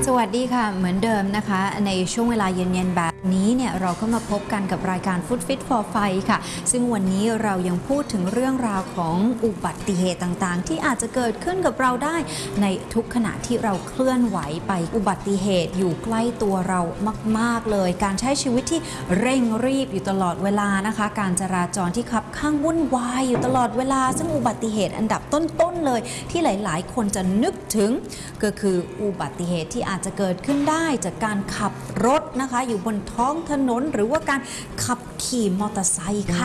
วัสดีค่ะเหมือนเดิมนะคะในช่วงเวลาเย็นๆแบบนี้เนี่ยเราก็มาพบกันกับรายการ Food Fit for Fight ค่ะซึ่งวันนี้เรายังพูดถึงเรื่องราวของอุบัติเหตุต่างๆที่อาจจะเกิดขึ้นกับเราได้ในทุกขณะที่เราเคลื่อนไหวไปอุบัติเหตุอยู่ใกล้ตัวเรามากๆเลยการใช้ชีวิตที่เร่งรีบอยู่ตลอดเวลานะคะการจราจรที่คับข้างวุ่นวายอยู่ตลอดเวลาซึ่งอุบัติเหตุอันดับต้นๆเลยที่หลายๆคนจะนึกถึงก็คืออุบัติเหตุที่อาจจะเกิดขึ้นได้จากการขับรถนะคะอยู่บนท้องถนนหรือว่าการขับขี่มอเตอร์ไซค์ค่ะ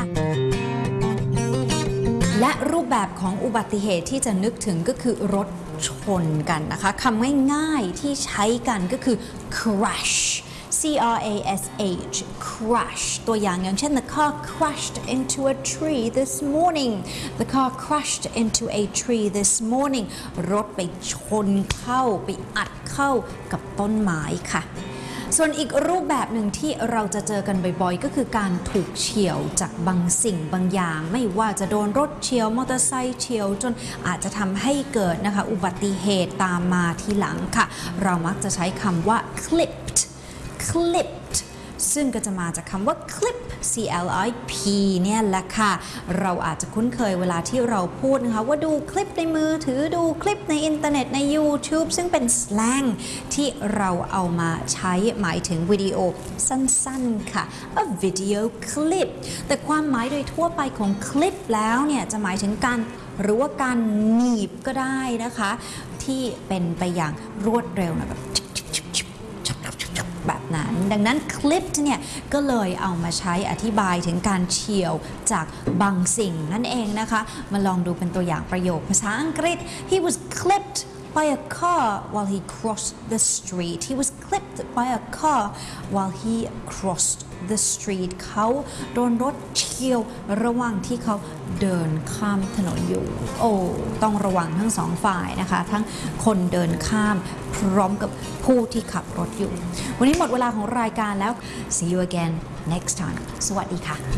และรูปแบบของอุบัติเหตุที่จะนึกถึงก็คือรถชนกันนะคะคำง่ายๆที่ใช้กันก็คือ crash C-R-A-S-H crash ตัวอย่างเช่น the car crashed into a tree this morning the car crashed into a tree this morning รถไปชนเข้าไปอัดเข้ากับต้นไม้ค่ะส่วนอีกรูปแบบหนึ่งที่เราจะเจอกันบ่อยๆก็คือการถูกเฉี่ยวจากบางสิ่งบางอย่างไม่ว่าจะโดนรถเฉี่ยวมอเตอร์ไซค์เฉี่ยวจนอาจจะทำให้เกิดนะคะอุบัติเหตุตามมาทีหลังค่ะเรามักจะใช้คำว่า clipped ซึ่งก็จะมาจากคำว่า clip C-L-I-P เนี่ยแหละค่ะเราอาจจะคุ้นเคยเวลาที่เราพูดนะคะว่าดูคลิปในมือถือดูคลิปในอินเทอร์เน็ตใน YouTube ซึ่งเป็นสแลงที่เราเอามาใช้หมายถึงวิดีโอสั้นๆค่ะ a video clip แต่ความหมายโดยทั่วไปของคลิปแล้วเนี่ยจะหมายถึงการหรือว่าการหนีบก็ได้นะคะที่เป็นไปอย่างรวดเร็วนะแบบนั้นดังนั้นคลิปเนี่ยก็เลยเอามาใช้อธิบายถึงการเฉี่ยวจากบางสิ่งนั่นเองนะคะมาลองดูเป็นตัวอย่างประโยคภาษาอังกฤษ He was clipped by a car while he crossed the street He was clipped by a car while he crossed the street เขาโดนรถเฉี่ยวระหว่างที่เขาเดินข้ามถนนอยู่ต้องระวังทั้งสองฝ่ายนะคะทั้งคนเดินข้ามพร้อมกับผู้ที่ขับรถอยู่วันนี้หมดเวลาของรายการแล้ว See you again next time สวัสดีค่ะ